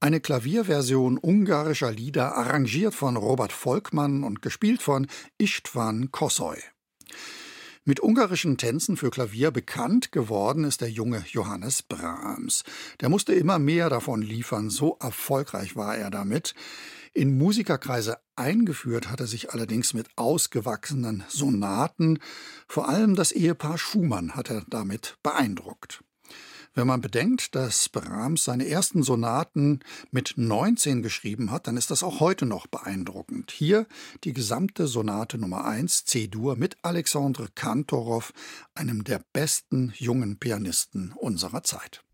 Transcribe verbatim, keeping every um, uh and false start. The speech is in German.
Eine Klavierversion ungarischer Lieder, arrangiert von Robert Volkmann und gespielt von István Kossoy. Mit ungarischen Tänzen für Klavier bekannt geworden ist der junge Johannes Brahms. Der musste immer mehr davon liefern, so erfolgreich war er damit. In Musikerkreise eingeführt hat er sich allerdings mit ausgewachsenen Sonaten. Vor allem das Ehepaar Schumann hat er damit beeindruckt. Wenn man bedenkt, dass Brahms seine ersten Sonaten mit neunzehn geschrieben hat, dann ist das auch heute noch beeindruckend. Hier die gesamte Sonate Nummer eins C-Dur mit Alexandre Kantorow, einem der besten jungen Pianisten unserer Zeit.